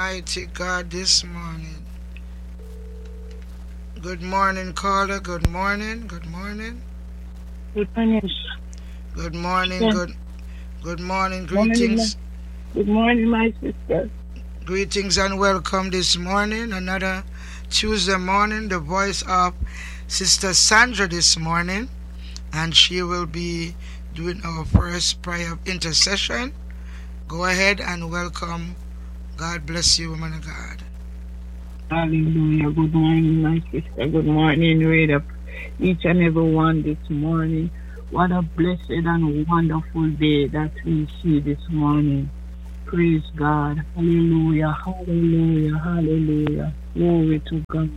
Almighty God this morning. Good morning, caller. Good morning. Good morning. Good morning. Good morning. Yeah. Good morning. Morning, Greetings. good morning, my sister. Greetings and welcome this morning. Another Tuesday morning. The voice of Sister Sandra this morning. And she will be doing our first prayer of intercession. Go ahead and welcome. God bless you, woman of God. Hallelujah. Good morning, my sister. Good morning, read up each and every one this morning. What a blessed and wonderful day that we see this morning. Praise God. Hallelujah. Hallelujah. Hallelujah. Glory to God.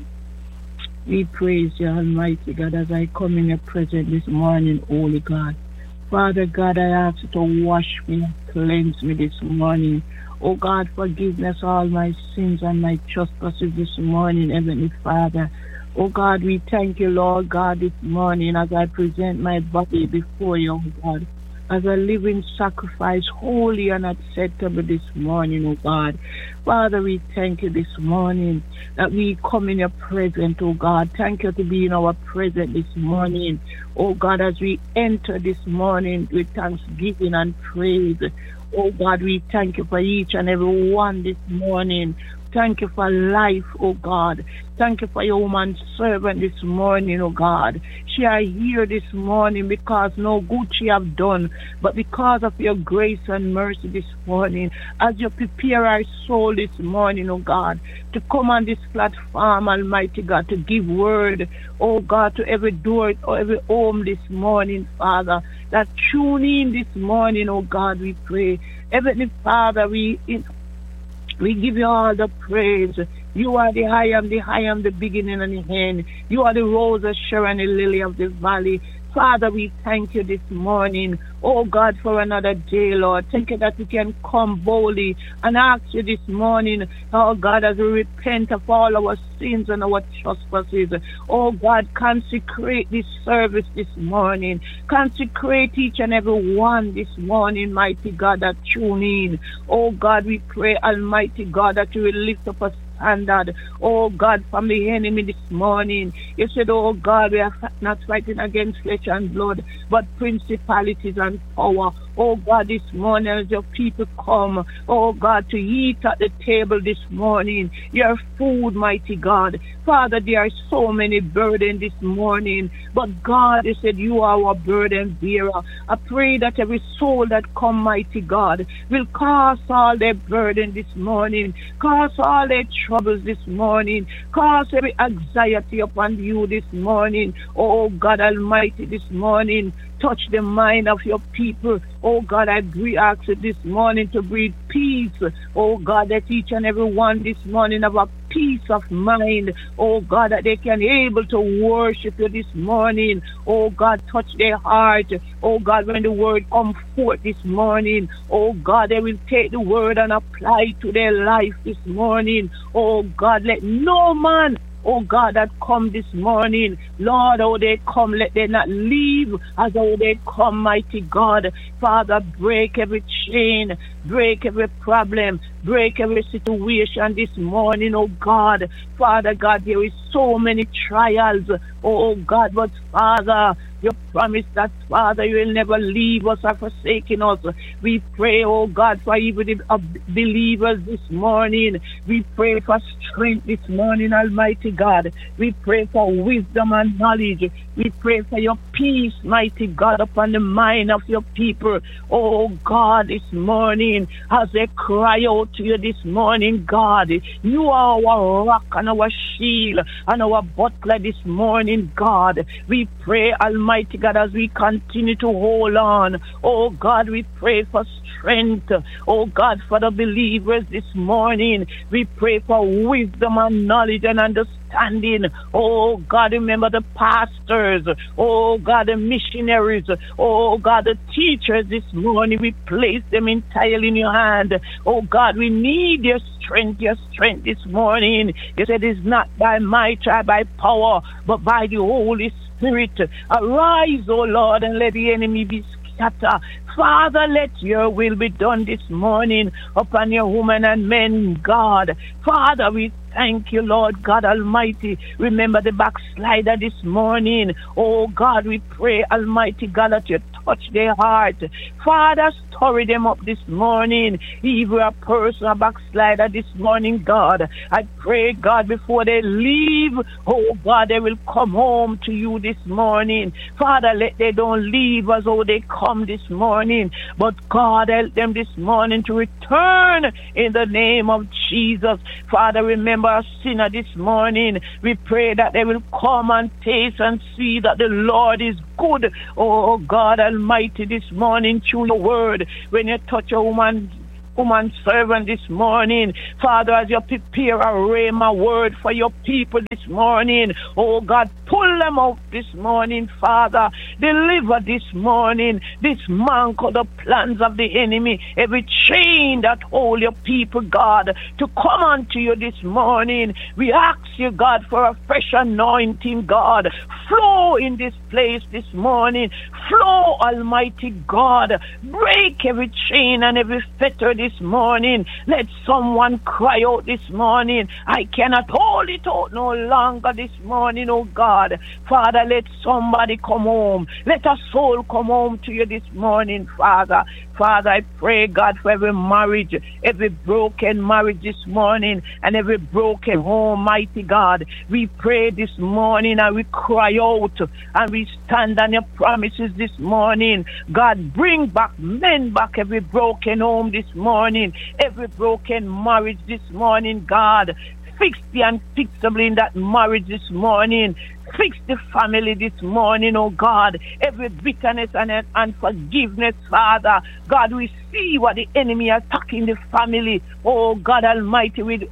We praise you, Almighty God, as I come in your presence this morning, Holy God. Father God, I ask you to wash me and cleanse me this morning. Oh God, forgive us all my sins and my trespasses this morning, Heavenly Father. Oh God, we thank you, Lord God, this morning as I present my body before you, oh God, as a living sacrifice, holy and acceptable this morning, oh God. Father, we thank you this morning that we come in your presence, oh God. Thank you to be in our presence this morning, oh God, as we enter this morning with thanksgiving and praise. Oh God, we thank you for each and every one this morning. Thank you for life, oh God. Thank you for your woman servant this morning, oh God. She are here this morning because no good she have done, but because of your grace and mercy this morning, as you prepare our soul this morning, oh God, to come on this platform, Almighty God, to give word, oh God, to every door or every home this morning, Father, that tune in this morning, oh God, we pray. Heavenly Father, we give you all the praise. You are the I am the beginning and the end. You are the rose of Sharon, the lily of the valley. Father, we thank you this morning, oh God, for another day, Lord. Thank you that we can come boldly and ask you this morning, oh God, as we repent of all our sins and our trespasses. Oh God, consecrate this service this morning. Consecrate each and every one this morning, mighty God, that tune in. Oh God, we pray, Almighty God, that you will lift up a standard, oh God, from the enemy this morning. You said, oh God, we are not fighting against flesh and blood, but principalities and power. Oh God, this morning as your people come, oh God, to eat at the table this morning, your food, mighty God. Father, there are so many burdens this morning, but God, you said you are our burden bearer. I pray that every soul that come, mighty God, will cast all their burden this morning, cast all their troubles this morning, cast every anxiety upon you this morning. Oh God Almighty, this morning, touch the mind of your people. Oh God, I ask you this morning to breathe peace. Oh God, that each and every one this morning have a peace of mind. Oh God, that they can able to worship you this morning. Oh God, touch their heart. Oh God, when the word come forth this morning, oh God, they will take the word and apply it to their life this morning. Oh God, let no man, oh God, that come this morning, Lord, oh they come, let them not leave as though they come, mighty God. Father, break every chain, break every problem, break every situation this morning, oh God. Father God, there is so many trials, oh God, but Father, you promise that, Father, you will never leave us or forsaken us. We pray, oh God, for even the believers this morning. We pray for strength this morning, Almighty God. We pray for wisdom and knowledge. We pray for your peace, mighty God, upon the mind of your people. Oh God, this morning, as they cry out to you this morning, God, you are our rock and our shield and our butler this morning, God. We pray, Almighty God, as we continue to hold on. Oh God, we pray for strength. Oh God, for the believers this morning, we pray for wisdom and knowledge and understanding. Oh God, remember the pastors. Oh God, the missionaries. Oh God, the teachers this morning, we place them entirely in your hand. Oh God, we need your strength this morning. You said it's not by might or by power, but by the Holy Spirit. Arise, O Lord, and let the enemy be scattered. Father, let your will be done this morning upon your women and men, God. Father, we thank you, Lord God Almighty. Remember the backslider this morning. Oh God, we pray, Almighty God, that you touch their heart. Father, stir them up this morning. Even a person, a backslider this morning, God. I pray, God, before they leave, oh God, they will come home to you this morning. Father, let they don't leave as though they come this morning. But God, help them this morning to return in the name of Jesus. Father, remember a sinner this morning. We pray that they will come and taste and see that the Lord is good. Oh God Almighty, this morning through your word, when you touch a woman servant this morning, Father, as you prepare a rhema word for your people this morning, oh God, pull them out this morning, Father, deliver this morning, dismantle the plans of the enemy, every chain that hold your people, God, to come unto you this morning. We ask you, God, for a fresh anointing, God, flow in this place this morning, flow, Almighty God, break every chain and every fetter this morning. Let someone cry out this morning, I cannot hold it out no longer this morning, oh God. Father, let somebody come home. Let a soul come home to you this morning, Father. Father, I pray, God, for every marriage, every broken marriage this morning, and every broken home, mighty God. We pray this morning and we cry out and we stand on your promises this morning. God, bring back, mend back every broken home this morning, every broken marriage this morning, God. Fix the unfixable in that marriage this morning. Fix the family this morning, oh God. Every bitterness and unforgiveness, Father. God, we see what the enemy is attacking the family. Oh God Almighty, with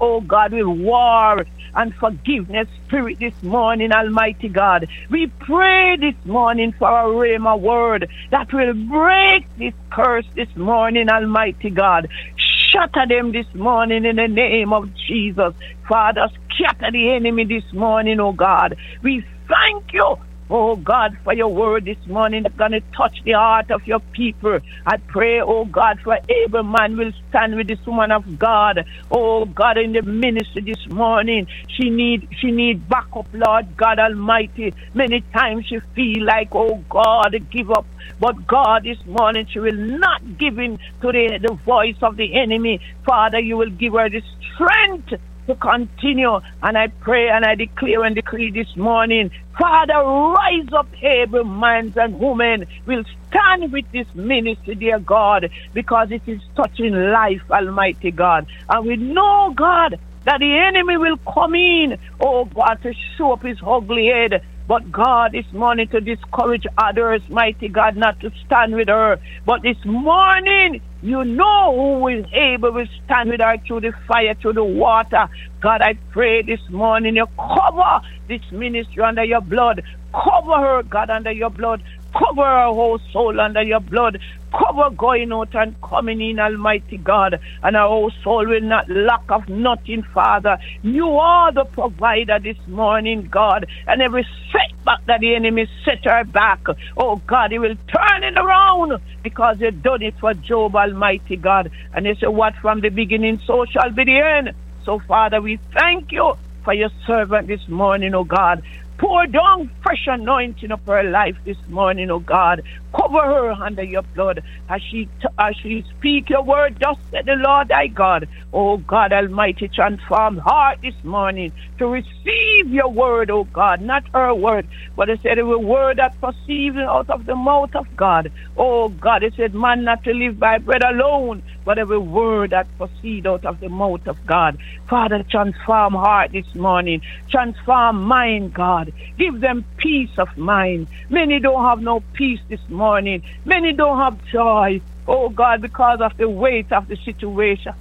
war and forgiveness spirit this morning, Almighty God. We pray this morning for a rhema word that will break this curse this morning, Almighty God. Shatter them this morning in the name of Jesus. Father, scatter the enemy this morning, oh God. We thank you, oh God, for your word this morning that's going to touch the heart of your people. I pray, oh God, for every man will stand with this woman of God. Oh God, in the ministry this morning, she need backup, Lord God Almighty. Many times she feel like, oh God, give up. But God, this morning, she will not give in to the voice of the enemy. Father, you will give her the strength to continue. And I pray and I declare and decree this morning, Father, rise up every man and woman will stand with this ministry, dear God, because it is touching life, Almighty God. And we know, God, that the enemy will come in, oh God, to show up his ugly head. But God, this morning to discourage others, mighty God, not to stand with her. But this morning, you know who is able to stand with her through the fire, through the water. God, I pray this morning you cover this ministry under your blood. Cover her, God, under your blood. Cover her whole soul under your blood. Cover going out and coming in, Almighty God. And our whole soul will not lack of nothing, Father. You are the provider this morning, God. And every setback that the enemy set her back, oh God, he will turn it around because you've done it for Job, Almighty God. And you say, what from the beginning, so shall be the end. So, Father, we thank you for your servant this morning, oh God. Pour down fresh anointing up her life this morning, oh God. Cover her under your blood as she speak your word. Thus said the Lord thy God. Oh God Almighty, transform heart this morning to receive your word, oh God. Not her word, but it said every word that proceeds out of the mouth of God. Oh God, it said man not to live by bread alone, but every word that proceeds out of the mouth of God. Father, transform heart this morning. Transform mind, God. Give them peace of mind. Many don't have no peace this morning. Many don't have joy, oh God, because of the weight of the situation.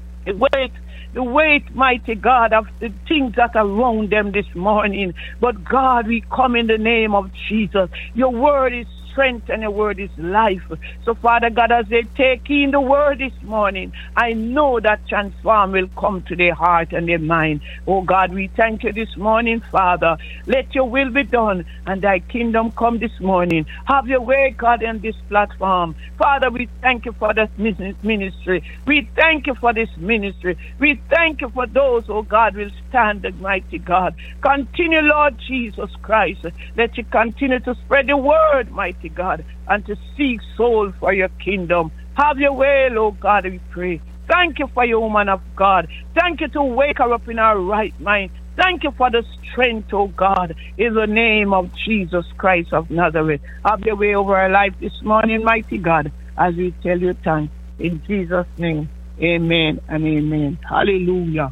The weight, mighty God, of the things that are around them this morning. But God, we come in the name of Jesus. Your word is strength and your word is life. So, Father God, as they take in the word this morning, I know that transform will come to their heart and their mind. Oh God, we thank you this morning, Father. Let your will be done and thy kingdom come this morning. Have your way, God, on this platform. Father, we thank you for this ministry. We thank you for this ministry. We thank you for those, oh God, will stand, mighty God. Continue, Lord Jesus Christ. Let you continue to spread the word, mighty God, and to seek soul for your kingdom. Have your way, Lord God, we pray. Thank you for your woman of God. Thank you to wake her up in our right mind. Thank you for the strength, oh God, in the name of Jesus Christ of Nazareth. Have your way over our life this morning, mighty God, as we tell you thanks. In Jesus' name, amen and amen. Hallelujah.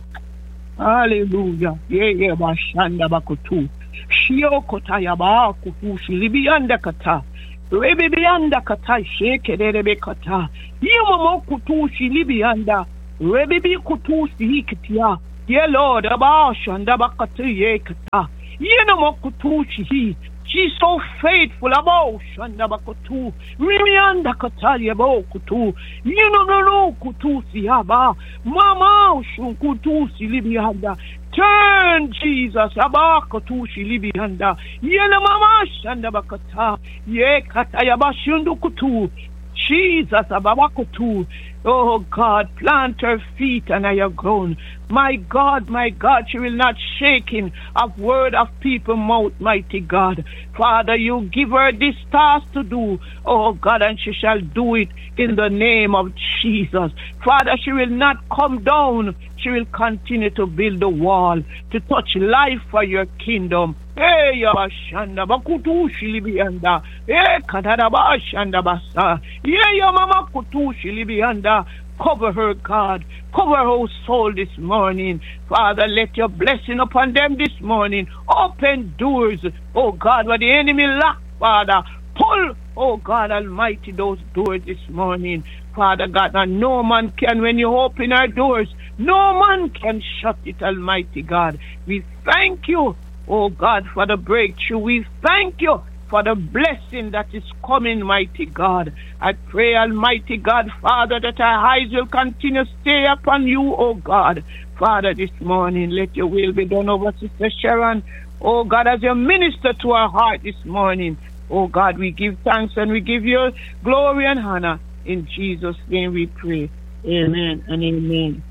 Hallelujah. Yeah, bashanda bakutu. Shio kotaya ba kufu shilibianda kata. Rebe bianda kata sheke rebe kata. Yimo kutu shilibianda. Rebe bi kutu shikitia. Yeah, Lord, abashanda bakatu ye kata. Yeno mo kutu shihi. She's so faithful. Abashanda bakutu. Rimianda kata yabo kutu. Yeno no kutu sihaba. Mama shunkutu shilibianda. Turn, Jesus. Abakutu shilibianda. Yena mama shanda bakata. Ye kata yabashundu kutu. Jesus, abakutu. Oh God, plant her feet and I have grown. My God, she will not shake in of word of people mouth, mighty God. Father, you give her this task to do, oh God, and she shall do it in the name of Jesus. Father, she will not come down. She will continue to build the wall, to touch life for your kingdom. Hey, Yabashanda, Bakutu Shilibianda, Eh, Katarabashanda Basa, Yeah, Mama Kutu Shilibianda. Cover her, God. Cover her soul this morning. Father, let your blessing upon them this morning. Open doors, oh God, where the enemy locked, Father. Pull, oh God Almighty, those doors this morning. Father God, and no man can, when you open our doors, no man can shut it, Almighty God. We thank you, oh God, for the breakthrough. We thank you for the blessing that is coming, mighty God. I pray, Almighty God, Father, that our eyes will continue to stay upon you, oh God. Father, this morning, let your will be done over Sister Sharon. Oh God, as you minister to our heart this morning, oh God, we give thanks and we give you glory and honor. In Jesus' name we pray. Amen and amen.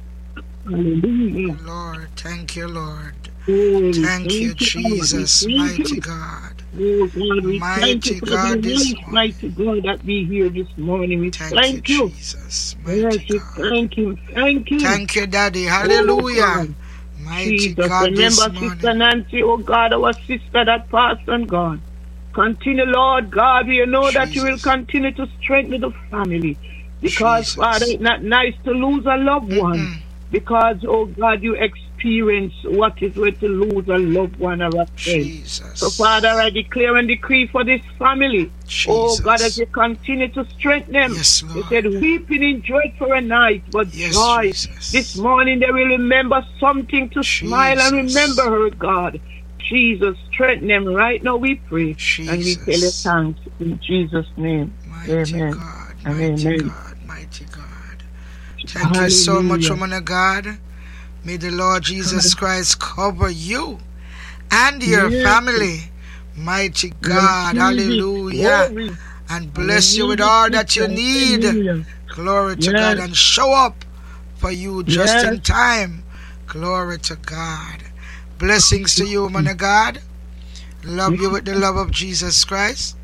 Hallelujah. Lord, thank you, Lord. Thank you, Jesus, mighty God. Oh God, we mighty thank you for God, the this life, mighty God, that we here this morning. We thank you, Jesus, mighty yes, God. Thank you. Thank you, Daddy. Hallelujah. Oh, mighty Jesus, God, remember this Sister morning. Nancy, oh God, our sister that passed on, God. Continue, Lord God, we know that you will continue to strengthen the family. Because, Jesus. Father, it's not nice to lose a loved one. Because, oh God, you experience what is it to lose a loved one or a friend. So, Father, I declare and decree for this family. Jesus. Oh God, as you continue to strengthen them. Yes, Lord. You said, weeping in joy for a night, but joy. Jesus. This morning they will remember something to smile and remember her, God. Jesus, strengthen them right now, we pray. Jesus. And we tell you thanks in Jesus' name. Mighty amen. God, and mighty amen. God, mighty God. Thank you so much, woman of God. May the Lord Jesus Christ cover you and your family. Mighty God, hallelujah. And bless you with all that you need. Glory to God. And show up for you just in time. Glory to God. Blessings to you, woman of God. Love you with the love of Jesus Christ.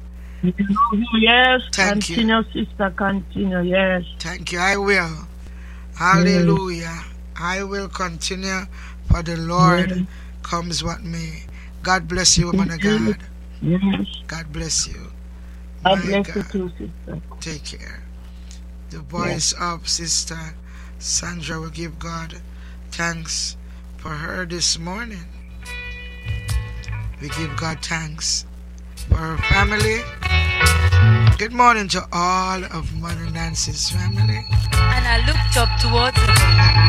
Yes, thank continue, you. Sister, continue, yes. Thank you, I will. Hallelujah. I will continue, for the Lord comes what may. God bless you, woman of God. Yes. God bless you. God bless you too, sister. Take care. The voice of Sister Sandra will give God thanks for her this morning. We give God thanks for her family. Good morning to all of Mother Nancy's family. And I looked up towards heaven.